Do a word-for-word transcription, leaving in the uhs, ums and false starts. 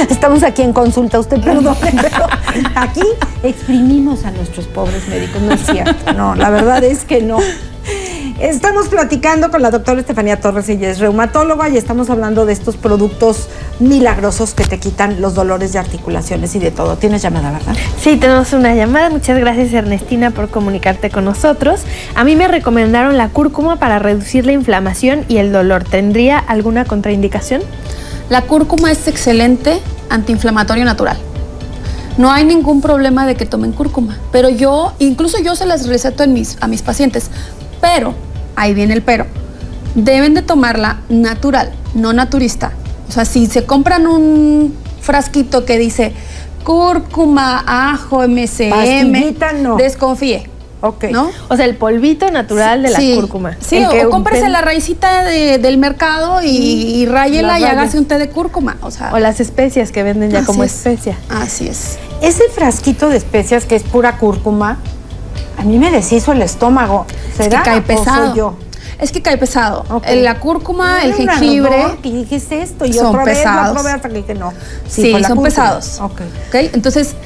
Estamos aquí en consulta, usted perdone, pero aquí exprimimos a nuestros pobres médicos, no es cierto, no, la verdad es que no. Estamos platicando con la doctora Estefanía Torres, ella es reumatóloga y estamos hablando de estos productos milagrosos que te quitan los dolores de articulaciones y de todo. ¿Tienes llamada, verdad? Sí, tenemos una llamada. Muchas gracias, Ernestina, por comunicarte con nosotros. A mí me recomendaron la cúrcuma para reducir la inflamación y el dolor. ¿Tendría alguna contraindicación? La cúrcuma es excelente antiinflamatorio natural. No hay ningún problema de que tomen cúrcuma, pero yo, incluso yo se las receto en mis, a mis pacientes, pero, ahí viene el pero, deben de tomarla natural, no naturista. O sea, si se compran un frasquito que dice cúrcuma, ajo, M S M, no. desconfíe. Ok. ¿No? O sea, el polvito natural de la sí, cúrcuma. Sí, o, o cómprese la raicita de, del mercado y, y ráyela y hágase un té de cúrcuma. O sea, o las especias que venden ya como es. especia. Así es. Ese frasquito de especias que es pura cúrcuma, a mí me deshizo el estómago. ¿Será? Es que cae pesado. ¿O soy yo? Es que cae pesado. Okay. La cúrcuma, el un jengibre. ardor, y dije, ¿qué es esto? Y son otra vez pesados. lo probé hasta que dije no. Sí, sí son cúrcuma. pesados. Okay. Okay. Entonces,